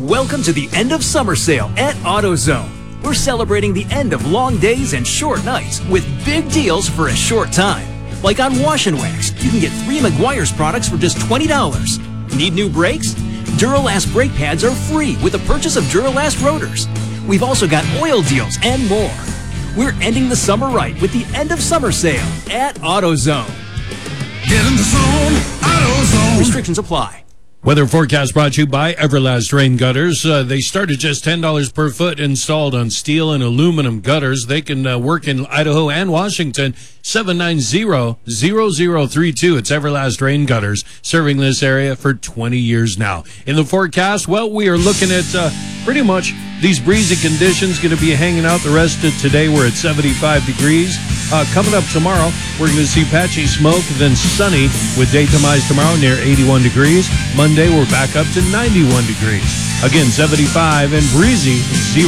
Welcome to the end of summer sale at AutoZone. We're celebrating the end of long days and short nights with big deals for a short time. Like on Wash and Wax, you can get 3 Meguiar's products for just $20. Need new brakes? Duralast brake pads are free with the purchase of Duralast rotors. We've also got oil deals and more. We're ending the summer right with the end of summer sale at AutoZone. Get in the zone, AutoZone. Restrictions apply. Weather forecast brought to you by Everlast Rain Gutters. They start at just $10 per foot installed on steel and aluminum gutters. They can work in Idaho and Washington. 790-0032. It's Everlast Rain Gutters, serving this area for 20 years now. In the forecast, well, we are looking at pretty much these breezy conditions going to be hanging out the rest of today. We're at 75 degrees. Coming up tomorrow, we're going to see patchy smoke, then sunny with daytime highs tomorrow near 81 degrees. Monday, we're back up to 91 degrees. Again, 75 and breezy, 0.